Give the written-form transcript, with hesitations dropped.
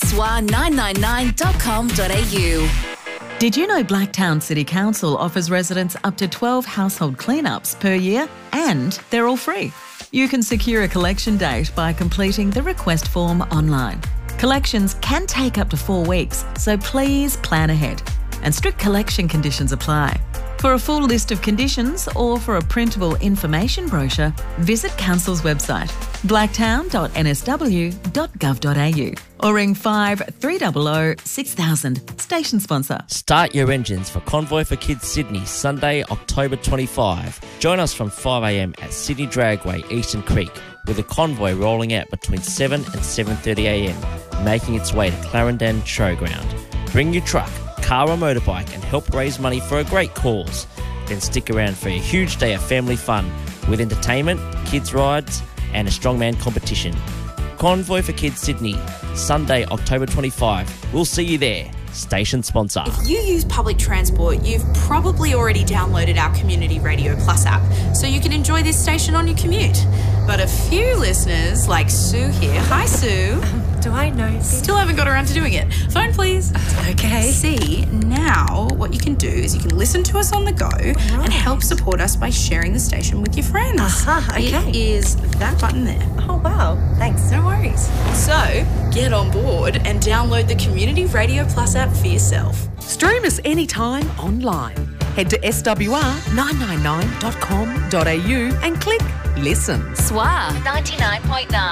swa999.com.au. Did you know Blacktown City Council offers residents up to 12 household cleanups per year, and they're all free? You can secure a collection date by completing the request form online. Collections can take up to 4 weeks, so please plan ahead. And strict collection conditions apply. For a full list of conditions or for a printable information brochure, visit Council's website, blacktown.nsw.gov.au, or ring 5300 6000. Station sponsor. Start your engines for Convoy for Kids Sydney, Sunday, October 25. Join us from 5 a.m. at Sydney Dragway, Eastern Creek, with a convoy rolling out between 7 and 7:30 a.m, making its way to Clarendon Showground. Bring your truck, car or motorbike and help raise money for a great cause. Then stick around for a huge day of family fun with entertainment, kids rides and a strongman competition. Convoy for Kids Sydney, Sunday, October 25. We'll see you there. Station sponsor. If you use public transport, you've probably already downloaded our Community Radio Plus app, so you can enjoy this station on your commute. But a few listeners, like Sue here, hi Sue. Do I know? Still haven't got around to doing it. Phone please. Okay. See, now what you can do is you can listen to us on the go and help support us by sharing the station with your friends. Okay. It is that button there. Oh, wow. Thanks. No worries. So, get on board and download the Community Radio Plus app for yourself. Stream us anytime online. Head to swr999.com.au and click Listen. SWA 99.9.